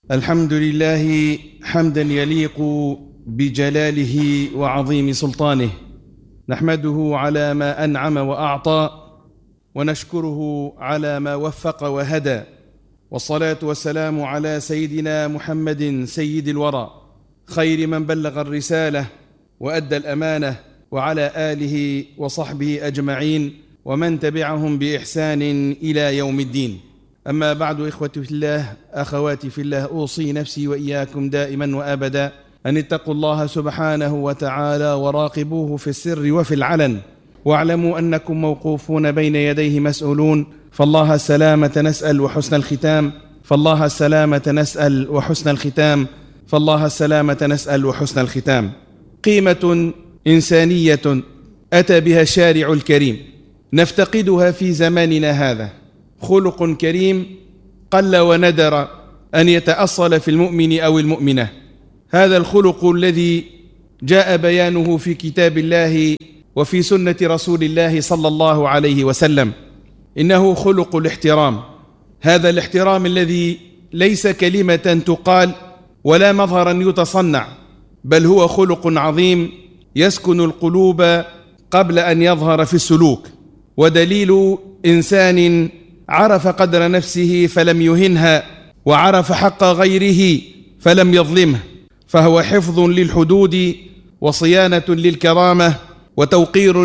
الحمد لله حمدا يليق بجلاله وعظيم سلطانه، نحمده على ما أنعم وأعطى، ونشكره على ما وفق وهدى، والصلاة والسلام على سيدنا محمد سيد الورى، خير من بلغ الرسالة وأدى الأمانة، وعلى آله وصحبه أجمعين ومن تبعهم بإحسان إلى يوم الدين. أما بعد، إخوتي في الله، أخواتي في الله، أوصي نفسي وإياكم دائما وأبدا أن اتقوا الله سبحانه وتعالى وراقبوه في السر وفي العلن، واعلموا أنكم موقوفون بين يديه مسؤولون، فالله السلامة نسأل وحسن الختام، فالله السلامة نسأل وحسن الختام، فالله السلامة نسأل وحسن الختام. قيمة إنسانية أتى بها الشارع الكريم نفتقدها في زماننا هذا، خلق كريم قل وندر أن يتأصل في المؤمن أو المؤمنة. هذا الخلق الذي جاء بيانه في كتاب الله وفي سنة رسول الله صلى الله عليه وسلم، إنه خلق الاحترام. هذا الاحترام الذي ليس كلمة تقال ولا مظهرا يتصنع، بل هو خلق عظيم يسكن القلوب قبل أن يظهر في السلوك، ودليل إنسان عرف قدر نفسه فلم يهنها، وعرف حق غيره فلم يظلمه، فهو حفظ للحدود وصيانة للكرامة وتوقير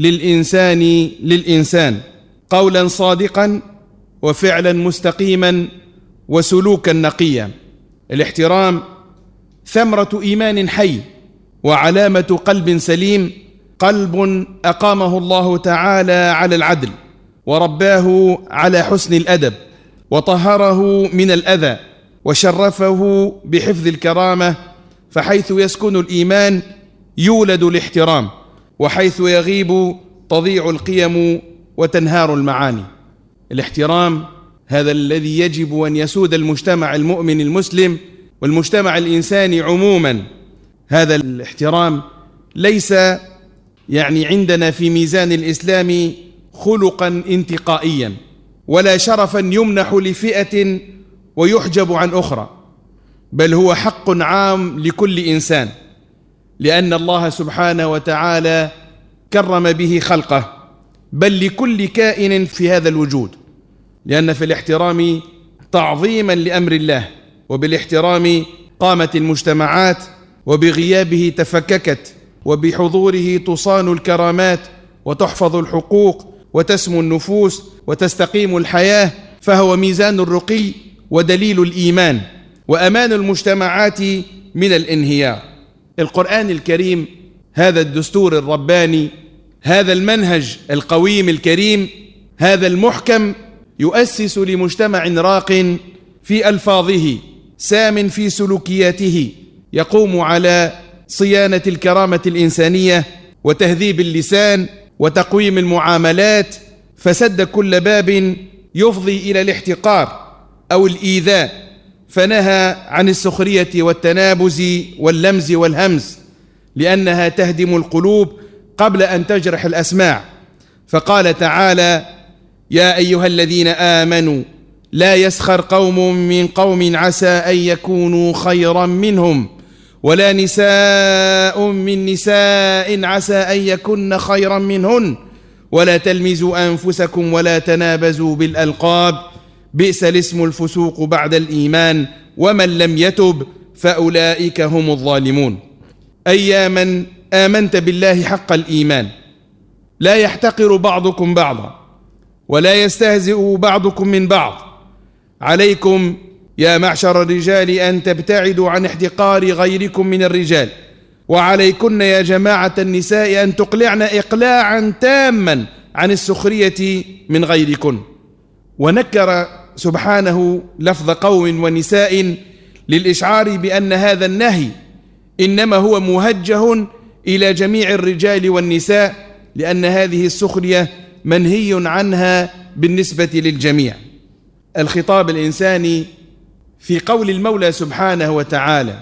للإنسان، قولا صادقا وفعلا مستقيما وسلوكا نقيا. الاحترام ثمرة إيمان حي وعلامة قلب سليم، قلب أقامه الله تعالى على العدل، ورباه على حسن الأدب، وطهره من الأذى، وشرفه بحفظ الكرامة. فحيث يسكن الإيمان يولد الاحترام، وحيث يغيب تضيع القيم وتنهار المعاني. الاحترام هذا الذي يجب أن يسود المجتمع المؤمن المسلم والمجتمع الإنساني عموما. هذا الاحترام ليس عندنا في ميزان الإسلام خلقا انتقائيا، ولا شرفا يمنح لفئة ويحجب عن أخرى، بل هو حق عام لكل إنسان، لأن الله سبحانه وتعالى كرم به خلقه، بل لكل كائن في هذا الوجود، لأن في الاحترام تعظيما لأمر الله، وبالاحترام قامت المجتمعات، وبغيابه تفككت، وبحضوره تصان الكرامات وتحفظ الحقوق وتسمو النفوس وتستقيم الحياة. فهو ميزان الرقي ودليل الإيمان وأمان المجتمعات من الانهيار. القرآن الكريم، هذا الدستور الرباني، هذا المنهج القويم الكريم، هذا المحكم، يؤسس لمجتمع راق في ألفاظه، سام في سلوكياته، يقوم على صيانة الكرامة الإنسانية وتهذيب اللسان وتقويم المعاملات، فسد كل باب يفضي إلى الاحتقار أو الإيذاء، فنهى عن السخرية والتنابز واللمز والهمز، لأنها تهدم القلوب قبل أن تجرح الأسماع. فقال تعالى: يا أيها الذين آمنوا لا يسخر قوم من قوم عسى أن يكونوا خيرا منهم، ولا نساء من نساء عسى أن يكن خيرا منهن، ولا تلمزوا أنفسكم ولا تنابزوا بالألقاب، بئس الاسم الفسوق بعد الإيمان، ومن لم يتب فأولئك هم الظالمون. أي من آمنت بالله حق الإيمان، لا يحتقر بعضكم بعضا، ولا يستهزئ بعضكم من بعض. عليكم يا معشر الرجال أن تبتعدوا عن احتقار غيركم من الرجال، وعليكن يا جماعة النساء أن تقلعن إقلاعا تاما عن السخرية من غيركن. ونكر سبحانه لفظ قوم ونساء للإشعار بأن هذا النهي إنما هو موجه إلى جميع الرجال والنساء، لأن هذه السخرية منهي عنها بالنسبة للجميع. الخطاب الإنساني في قول المولى سبحانه وتعالى: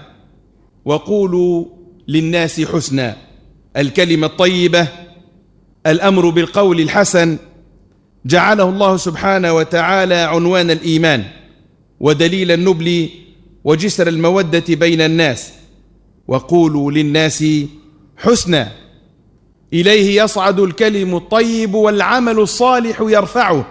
وقولوا للناس حسنا، الكلمة الطيبة، الأمر بالقول الحسن، جعله الله سبحانه وتعالى عنوان الإيمان ودليل النبل وجسر المودة بين الناس، وقولوا للناس حسنا إليه يصعد الكلم الطيب والعمل الصالح يرفعه.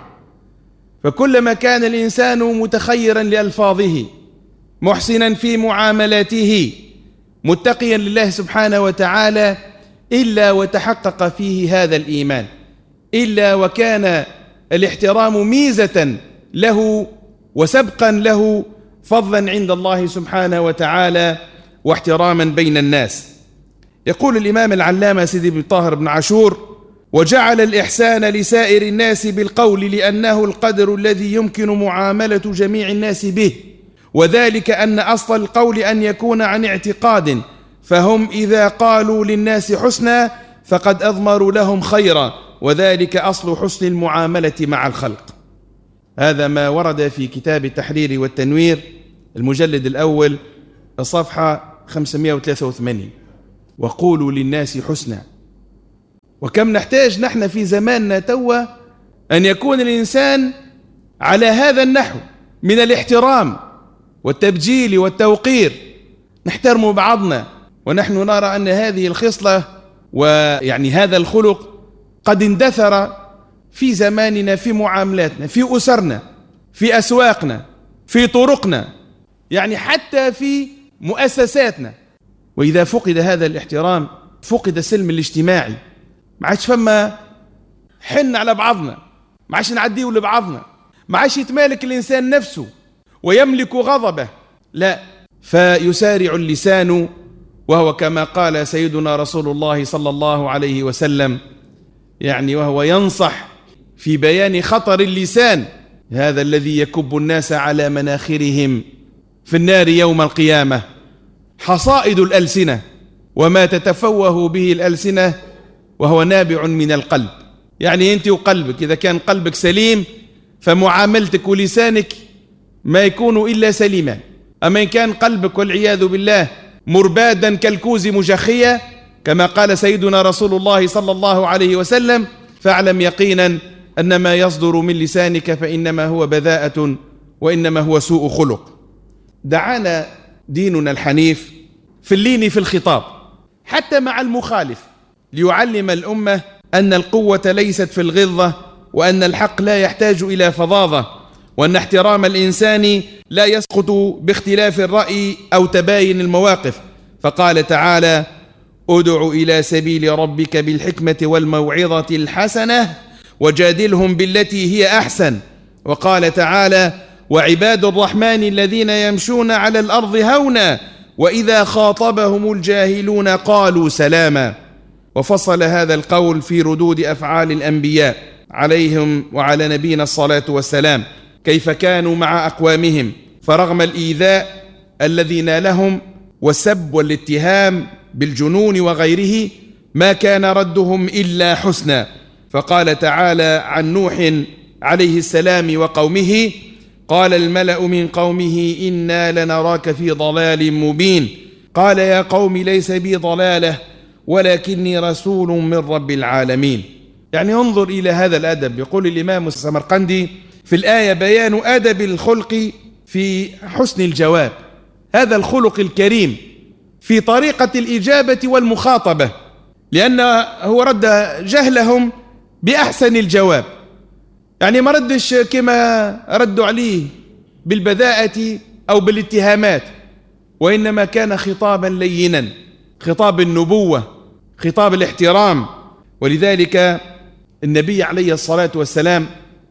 فكلما كان الإنسان متخيرا لألفاظه، محسنا في معاملاته، متقيا لله سبحانه وتعالى، إلا وتحقق فيه هذا الإيمان، إلا وكان الاحترام ميزة له وسبقا له، فضلا عند الله سبحانه وتعالى واحتراما بين الناس. يقول الإمام العلامة سيدي بن طاهر بن عاشور: وجعل الإحسان لسائر الناس بالقول لأنه القدر الذي يمكن معاملة جميع الناس به، وذلك أن أصل القول أن يكون عن اعتقاد، فهم إذا قالوا للناس حسنا فقد أضمروا لهم خيرا، وذلك أصل حسن المعاملة مع الخلق. هذا ما ورد في كتاب التحرير والتنوير المجلد الأول الصفحة 583. وقولوا للناس حسنا. وكم نحتاج نحن في زماننا توا أن يكون الإنسان على هذا النحو من الاحترام والتبجيل والتوقير، نحترم بعضنا، ونحن نرى أن هذه الخصلة ويعني هذا الخلق قد اندثر في زماننا، في معاملاتنا، في أسرنا، في أسواقنا، في طرقنا، يعني حتى في مؤسساتنا. وإذا فقد هذا الاحترام فقد السلم الاجتماعي، ما عادش فما حن على بعضنا، ما عادش نعديه لبعضنا، ما عادش يتمالك الإنسان نفسه ويملك غضبه، لا، فيسارع اللسان، وهو كما قال سيدنا رسول الله صلى الله عليه وسلم، يعني وهو ينصح في بيان خطر اللسان: هذا الذي يكب الناس على مناخرهم في النار يوم القيامة حصائد الألسنة، وما تتفوه به الألسنة وهو نابع من القلب. يعني أنت وقلبك، إذا كان قلبك سليم فمعاملتك ولسانك ما يكون إلا سليما. أما إن كان قلبك والعياذ بالله مربادا كالكوز مجخية كما قال سيدنا رسول الله صلى الله عليه وسلم، فاعلم يقينا أن ما يصدر من لسانك فإنما هو بذاءة وإنما هو سوء خلق. دعانا ديننا الحنيف في اللين في الخطاب حتى مع المخالف، ليعلم الأمة أن القوة ليست في الغلظة، وأن الحق لا يحتاج إلى فظاظة، وأن احترام الإنسان لا يسقط باختلاف الرأي أو تباين المواقف. فقال تعالى: ادع إلى سبيل ربك بالحكمة والموعظة الحسنة وجادلهم بالتي هي أحسن. وقال تعالى: وعباد الرحمن الذين يمشون على الأرض هونا وإذا خاطبهم الجاهلون قالوا سلاما. وفصل هذا القول في ردود أفعال الأنبياء عليهم وعلى نبينا الصلاة والسلام، كيف كانوا مع أقوامهم، فرغم الإيذاء الذي نالهم والسب والاتهام بالجنون وغيره ما كان ردهم إلا حسنا. فقال تعالى عن نوح عليه السلام وقومه: قال الملأ من قومه إنا لنراك في ضلال مبين، قال يا قوم ليس بي ضلالة ولكني رسول من رب العالمين. يعني انظر إلى هذا الأدب. يقول الإمام السمرقندي في الآية: بيان أدب الخلق في حسن الجواب، هذا الخلق الكريم في طريقة الإجابة والمخاطبة، لأنه رد جهلهم بأحسن الجواب، يعني ما ردش كما ردوا عليه بالبذاءة أو بالاتهامات، وإنما كان خطابا لينا، خطاب النبوة، خطاب الاحترام. ولذلك النبي عليه الصلاة والسلام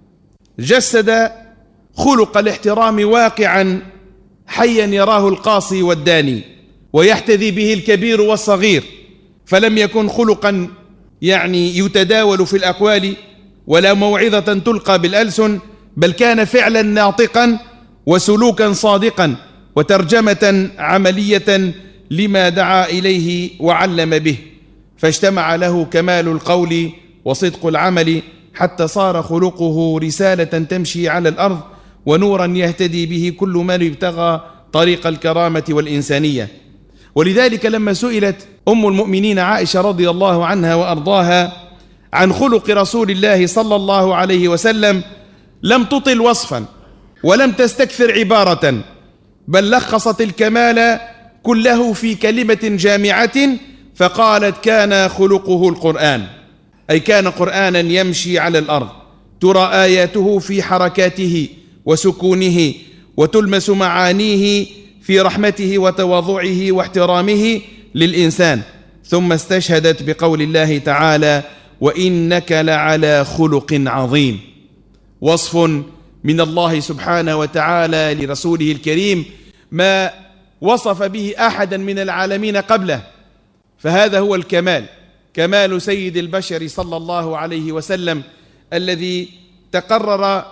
جسد خلق الاحترام واقعا حيا يراه القاصي والداني ويحتذي به الكبير والصغير، فلم يكن خلقا يعني يتداول في الأقوال ولا موعظة تلقى بالألسن، بل كان فعلا ناطقا وسلوكا صادقا وترجمة عملية لما دعا إليه وعلم به، فاجتمع له كمال القول وصدق العمل حتى صار خلقه رسالة تمشي على الأرض ونورا يهتدي به كل من ابتغى طريق الكرامة والإنسانية. ولذلك لما سئلت أم المؤمنين عائشة رضي الله عنها وأرضاها عن خلق رسول الله صلى الله عليه وسلم لم تطل وصفا ولم تستكثر عبارة، بل لخصت الكمال كله في كلمة جامعة فقالت كان خلقه القرآن، أي كان قرآنا يمشي على الأرض ترى آياته في حركاته وسكونه، وتلمس معانيه في رحمته وتواضعه واحترامه للإنسان. ثم استشهدت بقول الله تعالى وإنك لعلى خلق عظيم، وصف من الله سبحانه وتعالى لرسوله الكريم ما وصف به أحدا من العالمين قبله. فهذا هو الكمال، كمال سيد البشر صلى الله عليه وسلم، الذي تقرر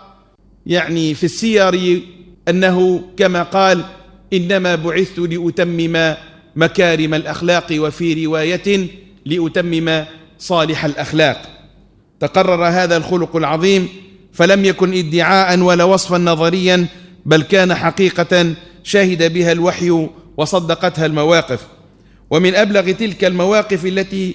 في السير أنه كما قال إنما بعثت لأتمم مكارم الأخلاق، وفي رواية لأتمم صالح الأخلاق. تقرر هذا الخلق العظيم، فلم يكن ادعاء ولا وصفا نظريا، بل كان حقيقة شهد بها الوحي وصدقتها المواقف. ومن أبلغ تلك المواقف التي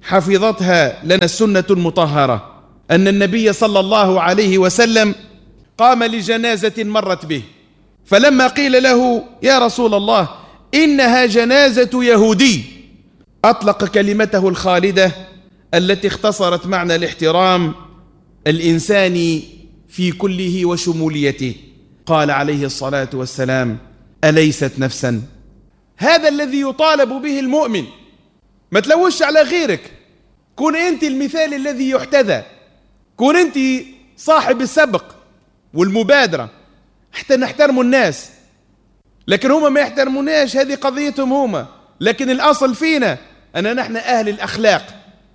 حفظتها لنا السنة المطهرة أن النبي صلى الله عليه وسلم قام لجنازة مرت به، فلما قيل له يا رسول الله إنها جنازة يهودي، أطلق كلمته الخالدة التي اختصرت معنى الاحترام الإنساني في كله وشموليته، قال عليه الصلاة والسلام أليست نفسا؟ هذا الذي يطالب به المؤمن. ما تلوش على غيرك، كون أنت المثال الذي يحتذى، كون أنت صاحب السبق والمبادرة حتى نحترم الناس. لكن هما ما يحترموناش، هذه قضيتهم هما، لكن الأصل فينا أن نحن أهل الأخلاق،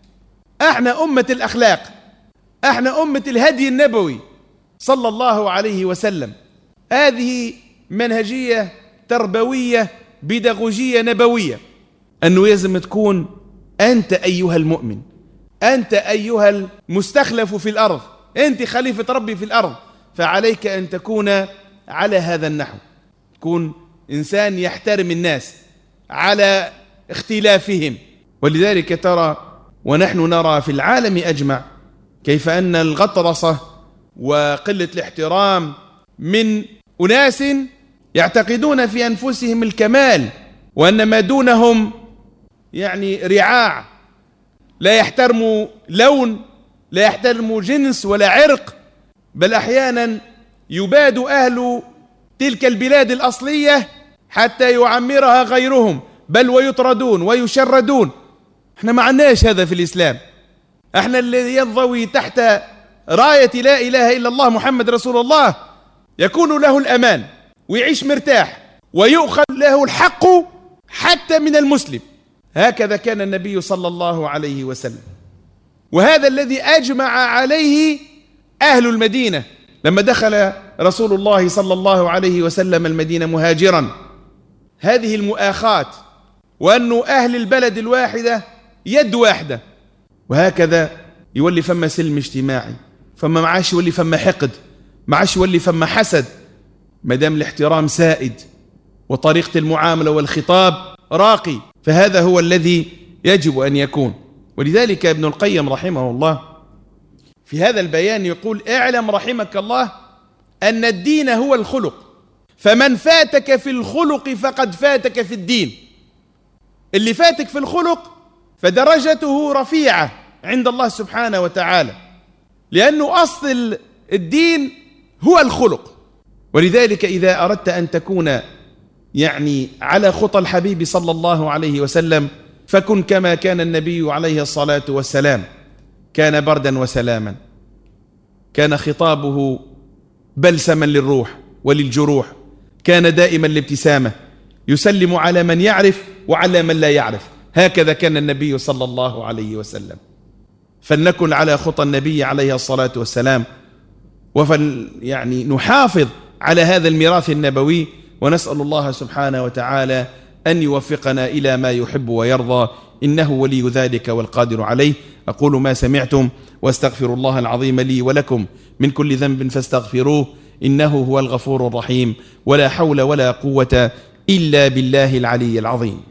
احنا أمة الأخلاق، احنا أمة الهدي النبوي صلى الله عليه وسلم. هذه منهجية تربوية بيداغوجية نبوية، أنه لازم تكون أنت أيها المؤمن، أنت أيها المستخلف في الأرض، أنت خليفة ربي في الأرض، فعليك أن تكون على هذا النحو، تكون إنسان يحترم الناس على اختلافهم. ولذلك ترى ونحن نرى في العالم أجمع كيف أن الغطرسة وقلة الاحترام من أناس يعتقدون في أنفسهم الكمال، وأن ما دونهم رعاع، لا يحترموا لون، لا يحترموا جنس ولا عرق، بل أحيانا يباد أهل تلك البلاد الأصلية حتى يعمرها غيرهم، بل ويطردون ويشردون. احنا ما عناش هذا في الإسلام. احنا الذي ينضوي تحت راية لا إله إلا الله محمد رسول الله يكون له الأمان ويعيش مرتاح ويؤخذ له الحق حتى من المسلم. هكذا كان النبي صلى الله عليه وسلم، وهذا الذي أجمع عليه أهل المدينة لما دخل رسول الله صلى الله عليه وسلم المدينة مهاجرا. هذه المؤاخاة، وأنه أهل البلد الواحدة يد واحدة، وهكذا يولي فما سلم اجتماعي، فما معاش يولي فما حقد، معاش يولي فما حسد، مدام الاحترام سائد وطريقة المعاملة والخطاب راقي، فهذا هو الذي يجب أن يكون. ولذلك ابن القيم رحمه الله في هذا البيان يقول اعلم رحمك الله أن الدين هو الخلق، فمن فاتك في الخلق فقد فاتك في الدين. اللي فاتك في الخلق فدرجته رفيعة عند الله سبحانه وتعالى، لأنه أصل الدين هو الخلق. ولذلك إذا أردت أن تكون على خطى الحبيب صلى الله عليه وسلم فكن كما كان النبي عليه الصلاة والسلام، كان بردا وسلاما، كان خطابه بلسما للروح وللجروح، كان دائما الابتسامة، يسلم على من يعرف وعلى من لا يعرف. هكذا كان النبي صلى الله عليه وسلم. فلنكن على خطى النبي عليه الصلاة والسلام، نحافظ على هذا الميراث النبوي، ونسأل الله سبحانه وتعالى أن يوفقنا إلى ما يحب ويرضى، إنه ولي ذلك والقادر عليه. أقول ما سمعتم واستغفر الله العظيم لي ولكم من كل ذنب فاستغفروه، إنه هو الغفور الرحيم، ولا حول ولا قوة إلا بالله العلي العظيم.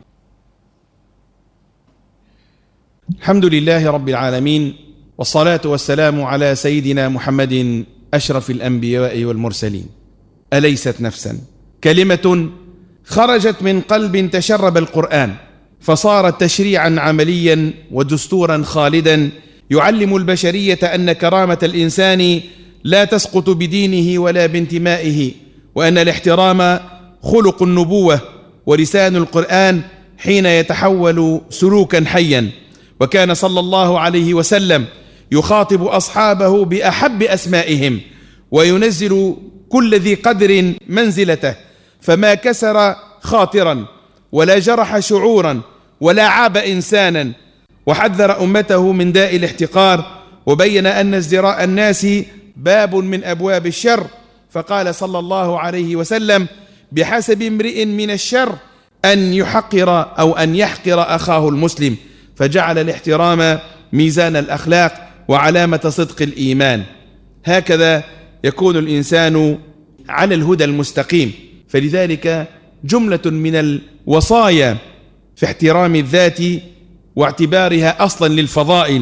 الحمد لله رب العالمين، والصلاة والسلام على سيدنا محمد أشرف الأنبياء والمرسلين. أليست نفسا، كلمة خرجت من قلب تشرب القرآن، فصارت تشريعا عمليا ودستورا خالدا يعلم البشرية أن كرامة الإنسان لا تسقط بدينه ولا بانتمائه، وأن الاحترام خلق النبوة ولسان القرآن حين يتحول سلوكا حيا. وكان صلى الله عليه وسلم يخاطب أصحابه بأحب أسمائهم، وينزل كل ذي قدر منزلته، فما كسر خاطرا ولا جرح شعورا ولا عاب إنسانا، وحذر أمته من داء الاحتقار، وبين أن ازدراء الناس باب من أبواب الشر، فقال صلى الله عليه وسلم: بحسب امرئ من الشر أن يحقر أو أن يحقر أخاه المسلم، فجعل الاحترام ميزان الأخلاق وعلامة صدق الإيمان. هكذا يكون الإنسان على الهدى المستقيم. فلذلك جملة من الوصايا في احترام الذات واعتبارها أصلا للفضائل.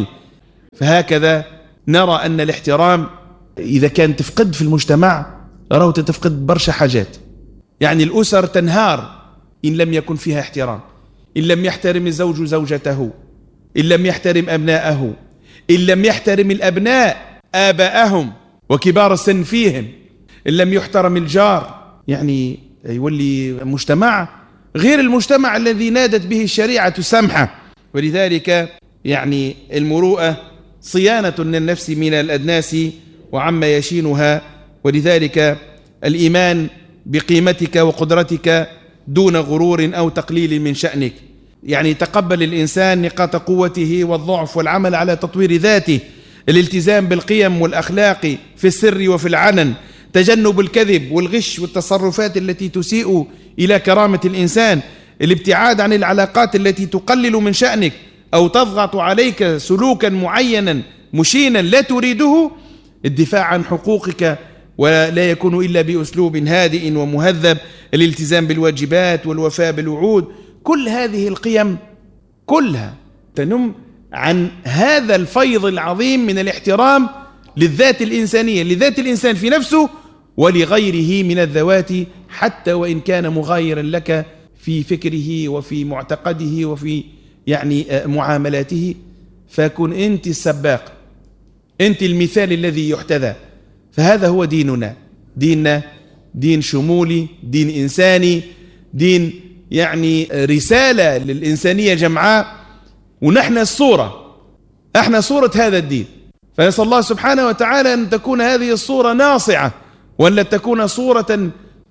فهكذا نرى أن الاحترام إذا كان تفقد في المجتمع راه تفقد برشا حاجات. يعني الأسر تنهار إن لم يكن فيها احترام، إن لم يحترم الزوج زوجته، إن لم يحترم أبناءه، إن لم يحترم الأبناء آباءهم وكبار السن فيهم، إن لم يحترم الجار، يعني يولي مجتمع غير المجتمع الذي نادت به الشريعة السمحة. ولذلك يعني المروءة صيانة للنفس من الأدناس وعما يشينها، ولذلك الإيمان بقيمتك وقدرتك دون غرور أو تقليل من شأنك. يعني تقبل الإنسان نقاط قوته والضعف والعمل على تطوير ذاته، الالتزام بالقيم والأخلاق في السر وفي العلن، تجنب الكذب والغش والتصرفات التي تسيء إلى كرامة الإنسان، الابتعاد عن العلاقات التي تقلل من شأنك أو تضغط عليك سلوكا معينا مشينا لا تريده، الدفاع عن حقوقك ولا يكون إلا بأسلوب هادئ ومهذب، الالتزام بالواجبات والوفاء بالوعود. كل هذه القيم كلها تنم عن هذا الفيض العظيم من الاحترام للذات الإنسانية، لذات الإنسان في نفسه ولغيره من الذوات، حتى وإن كان مغايرا لك في فكره وفي معتقده وفي يعني معاملاته. فكن أنت السباق، أنت المثال الذي يحتذى. فهذا هو ديننا، ديننا دين شمولي، دين إنساني، دين يعني رسالة للإنسانية جمعاء، ونحن الصورة، احنا صورة هذا الدين. فنسأل الله سبحانه وتعالى أن تكون هذه الصورة ناصعة، وأن تكون صورة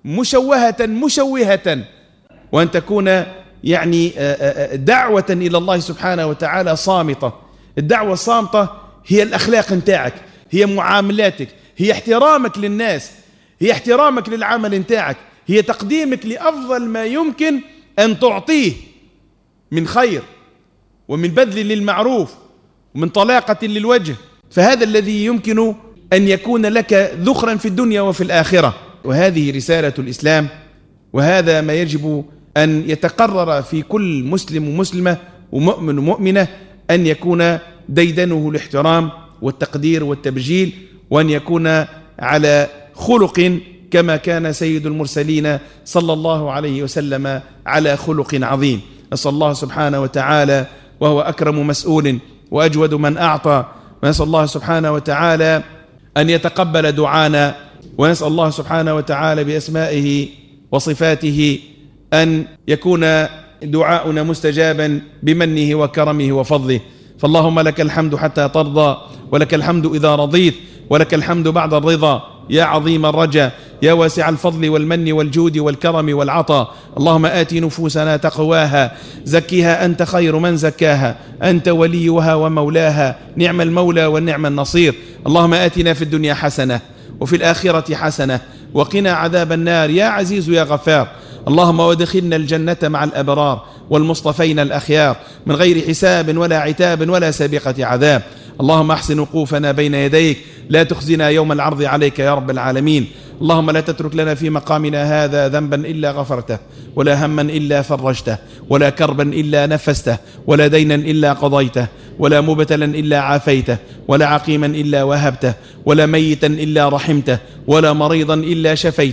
مشوهة، وأن تكون يعني دعوة إلى الله سبحانه وتعالى صامتة. الدعوة الصامتة هي الأخلاق نتاعك، هي معاملاتك، هي احترامك للناس، هي احترامك للعمل نتاعك، هي تقديمك لأفضل ما يمكن أن تعطيه من خير ومن بذل للمعروف ومن طلاقة للوجه. فهذا الذي يمكن أن يكون لك ذخرا في الدنيا وفي الآخرة. وهذه رسالة الإسلام، وهذا ما يجب أن يتقرر في كل مسلم ومسلمة ومؤمن ومؤمنة، أن يكون ديدنه الاحترام والتقدير والتبجيل، وأن يكون على خلق كما كان سيد المرسلين صلى الله عليه وسلم على خلق عظيم. نسأل الله سبحانه وتعالى وهو أكرم مسؤول وأجود من أعطى، ونسأل الله سبحانه وتعالى أن يتقبل دعانا، ونسأل الله سبحانه وتعالى بأسمائه وصفاته أن يكون دعاؤنا مستجابا بمنه وكرمه وفضله. فاللهم لك الحمد حتى ترضى، ولك الحمد إذا رضيت، ولك الحمد بعد الرضا، يا عظيم الرجا، يا واسع الفضل والمن والجود والكرم والعطاء. اللهم آت نفوسنا تقواها، زكها أنت خير من زكاها، أنت وليها ومولاها، نعم المولى والنعم النصير. اللهم آتنا في الدنيا حسنة وفي الآخرة حسنة وقنا عذاب النار يا عزيز يا غفار. اللهم وادخلنا الجنة مع الأبرار والمصطفين الأخيار من غير حساب ولا عتاب ولا سابقة عذاب. اللهم احسن وقوفنا بين يديك، لا تخزنا يوم العرض عليك يا رب العالمين. اللهم لا تترك لنا في مقامنا هذا ذنبا إلا غفرته، ولا هما إلا فرجته، ولا كربا إلا نفسته، ولا دينا إلا قضيته، ولا مبتلا إلا عافيته، ولا عقيما إلا وهبته، ولا ميتا إلا رحمته، ولا مريضا إلا شفيته،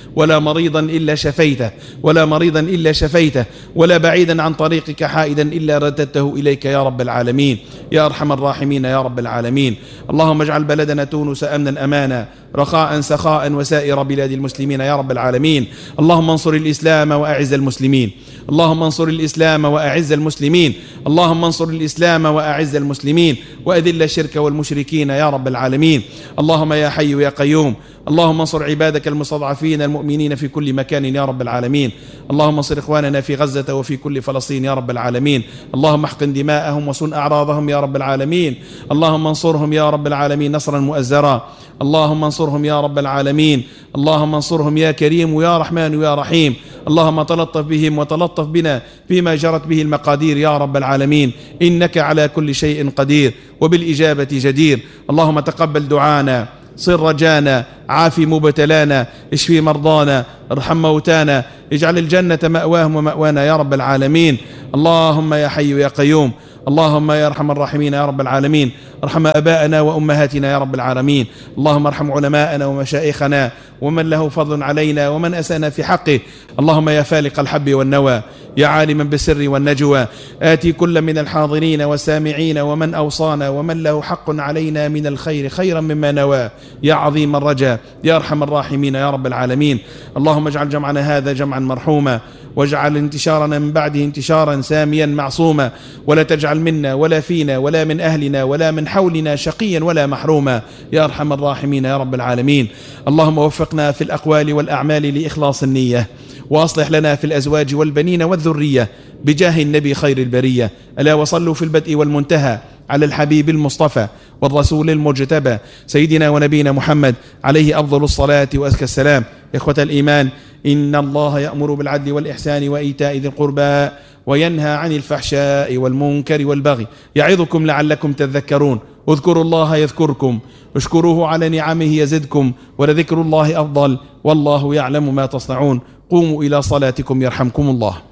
ولا مريضا إلا شفيته، ولا مريضا إلا شفيته، ولا بعيدا عن طريقك حائدا إلا رددته إليك يا رب العالمين يا أرحم الراحمين يا رب العالمين. اللهم اجعل بلدنا تونس أمنا أمانا رخاء سخاء وسائر بلاد المسلمين يا رب العالمين. اللهم انصر الإسلام وأعز المسلمين، اللهم انصر الإسلام وأعز المسلمين، اللهم انصر الإسلام وأعز المسلمين، وأذل الشرك والمشركين يا رب العالمين. اللهم يا حي يا قيوم، اللهم انصر عبادك المستضعفين المؤمنين في كل مكان يا رب العالمين. اللهم انصر إخواننا في غزة وفي كل فلسطين يا رب العالمين. اللهم احقن دماءهم وصن أعراضهم يا رب العالمين. اللهم انصرهم يا رب العالمين نصرا مؤزرا، اللهم انصرهم يا رب العالمين، اللهم انصرهم يا كريم يا رحمن يا رحيم. اللهم تلطف بهم وتلطف بنا فيما جرت به المقادير يا رب العالمين، إنك على كل شيء قدير وبالإجابة جدير. اللهم تقبل دعانا، صر رجانا، عافي مبتلانا، اشفي مرضانا، ارحم موتانا، اجعل الجنة مأواهم ومأوانا يا رب العالمين. اللهم يا حي يا قيوم، اللهم يا أرحم الراحمين يا رب العالمين، ارحم أباءنا وأمهاتنا يا رب العالمين. اللهم ارحم علماءنا ومشائخنا ومن له فضل علينا ومن أسانا في حقه. اللهم يا فالق الحب والنوى، يا عالما بالسر والنجوى، آتي كل من الحاضرين والسامعين ومن أوصانا ومن له حق علينا من الخير خيرا مما نوى، يا عظيم الرجاء يا أرحم الراحمين يا رب العالمين. اللهم اجعل جمعنا هذا جمعا مرحوما، واجعل انتشارنا من بعده انتشارا ساميا معصوما، ولا تجعل منا ولا فينا ولا من أهلنا ولا من حولنا شقيا ولا محروما يا أرحم الراحمين يا رب العالمين. اللهم وفقنا في الأقوال والأعمال لإخلاص النية، وأصلح لنا في الأزواج والبنين والذرية بجاه النبي خير البرية. ألا وصلوا في البدء والمنتهى على الحبيب المصطفى والرسول المجتبى سيدنا ونبينا محمد عليه أفضل الصلاة وأزكى السلام. إخوة الإيمان، إن الله يأمر بالعدل والإحسان وإيتاء ذي القربى وينهى عن الفحشاء والمنكر والبغي يعظكم لعلكم تذكرون. اذكروا الله يذكركم، اشكروه على نعمه يزدكم، ولذكر الله أفضل، والله يعلم ما تصنعون. قوموا إلى صلاتكم يرحمكم الله.